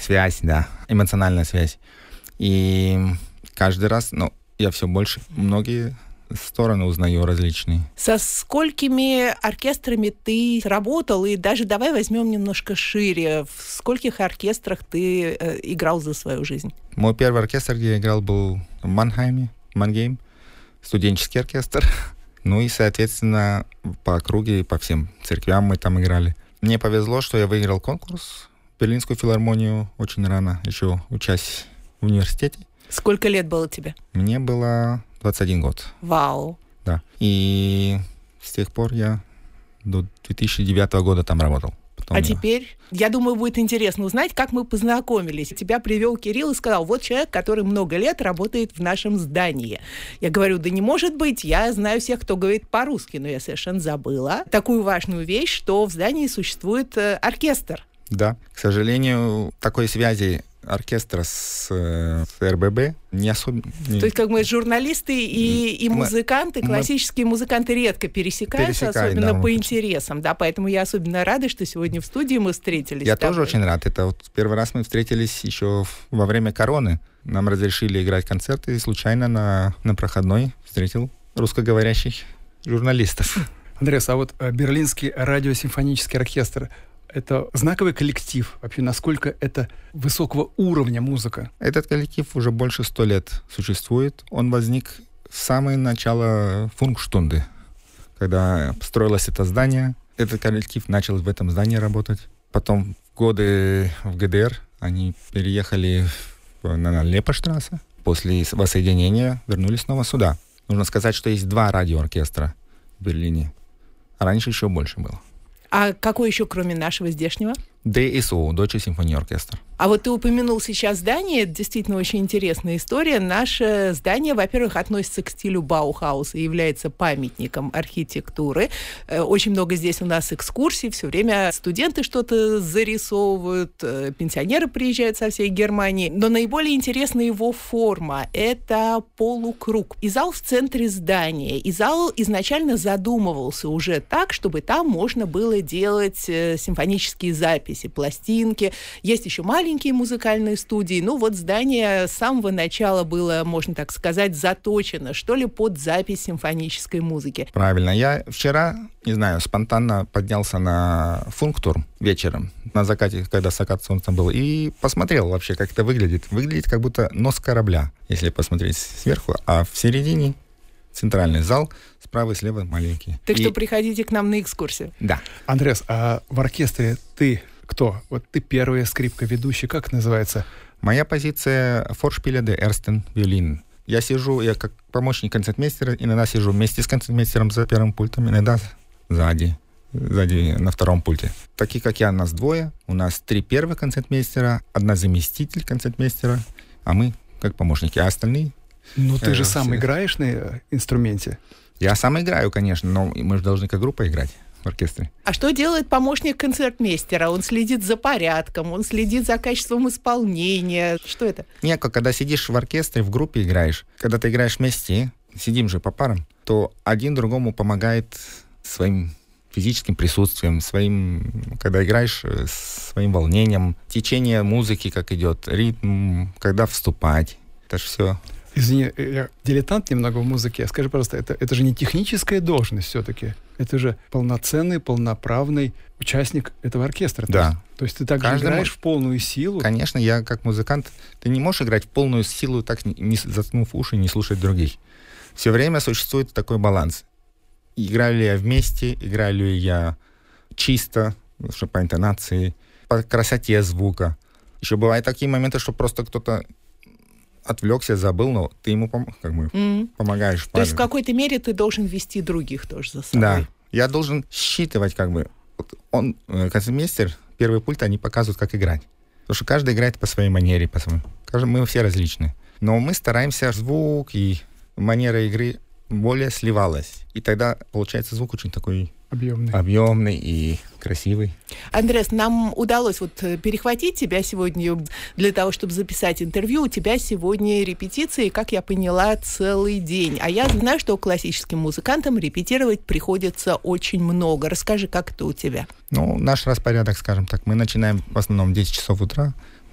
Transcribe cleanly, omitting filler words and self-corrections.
связь, да, эмоциональная связь. И каждый раз, я все больше, многие стороны узнаю различные. Со сколькими оркестрами ты работал? И даже давай возьмем немножко шире. В скольких оркестрах ты играл за свою жизнь? Мой первый оркестр, где я играл, был в Мангейм, студенческий оркестр. И, соответственно, по округе, по всем церквям мы там играли. Мне повезло, что я выиграл конкурс в Берлинскую филармонию очень рано, еще учась в университете. Сколько лет было тебе? Мне было 21 год. Вау. Да. И с тех пор я до 2009 года там работал. Теперь, я думаю, будет интересно узнать, как мы познакомились. Тебя привел Кирилл и сказал, вот человек, который много лет работает в нашем здании. Я говорю, да не может быть, я знаю всех, кто говорит по-русски, но я совершенно забыла такую важную вещь, что в здании существует оркестр. Да, к сожалению, такой связи оркестра с РББ не особенно... То есть, как мы журналисты и музыканты, классические музыканты редко пересекаются, особенно по интересам, да, поэтому я особенно рада, что сегодня в студии мы встретились. Я тоже очень рад. Это первый раз мы встретились еще во время короны. Нам разрешили играть концерты, и случайно на проходной встретил русскоговорящих журналистов. Андреас, а вот Берлинский радиосимфонический оркестр — это знаковый коллектив? Вообще, насколько это высокого уровня музыка? Этот коллектив уже больше 100 лет существует. Он возник с самого начала функштунды, когда строилось это здание. Этот коллектив начал в этом здании работать. Потом в годы в ГДР они переехали на Лепоштрассе. После воссоединения вернулись снова сюда. Нужно сказать, что есть 2 радиооркестра в Берлине. А раньше еще больше было. А какой еще, кроме нашего здешнего? ДСО, Deutsche Symphonieorchester. А вот ты упомянул сейчас здание, это действительно очень интересная история. Наше здание, во-первых, относится к стилю Баухауса и является памятником архитектуры. Очень много здесь у нас экскурсий, все время студенты что-то зарисовывают, пенсионеры приезжают со всей Германии. Но наиболее интересна его форма. Это полукруг. И зал в центре здания. И зал изначально задумывался уже так, чтобы там можно было делать симфонические записи, пластинки. Есть еще маленькие музыкальные студии. Здание с самого начала было, можно так сказать, заточено, что ли, под запись симфонической музыки. Правильно. Я вчера, спонтанно поднялся на функтурм вечером, на закате, когда закат солнца был, и посмотрел вообще, как это выглядит. Выглядит как будто нос корабля, если посмотреть сверху, а в середине центральный зал, справа и слева маленький. Так что приходите к нам на экскурсию. Да. Андреас, а в оркестре ты кто? Вот ты первая скрипка, ведущий, как называется? Моя позиция Vorspieler der ersten Violin. Я как помощник концертмейстера, иногда сижу вместе с концертмейстером за первым пультом, иногда сзади на втором пульте. Такие, как я, нас 2. У нас 3 первых концертмейстера, 1 заместитель концертмейстера, а мы как помощники, а остальные... Ты же сам играешь на инструменте? Я сам играю, конечно, но мы же должны как группа играть в оркестре. А что делает помощник концертмейстера? Он следит за порядком, он следит за качеством исполнения. Что это? Когда сидишь в оркестре, в группе играешь, когда ты играешь вместе, сидим же по парам, то один другому помогает своим физическим присутствием, когда играешь, своим волнением, течение музыки, как идет, ритм, когда вступать. Это же все... Извини, я дилетант немного в музыке. Скажи, пожалуйста, это же не техническая должность все-таки. Это же полноценный, полноправный участник этого оркестра. Да. То есть ты также играешь в полную силу? Конечно, я как музыкант, ты не можешь играть в полную силу, так не заткнув уши, не слушать других. Все время существует такой баланс. Играю ли я вместе, играю ли я чисто, что по интонации, по красоте звука. Еще бывают такие моменты, что просто кто-то отвлекся, забыл, но ты ему помогаешь. То есть в какой-то мере ты должен вести других тоже за собой. Да. Я должен считывать он, концертмейстер, первый пульт, они показывают, как играть. Потому что каждый играет по своей манере, мы все различны. Но мы стараемся, звук и манера игры более сливалась. И тогда получается звук очень такой объемный и красивый. Андреас, нам удалось перехватить тебя сегодня для того, чтобы записать интервью. У тебя сегодня репетиции, как я поняла, целый день. А я знаю, что классическим музыкантам репетировать приходится очень много. Расскажи, как это у тебя? Наш распорядок, скажем так, мы начинаем в основном в 10 часов утра.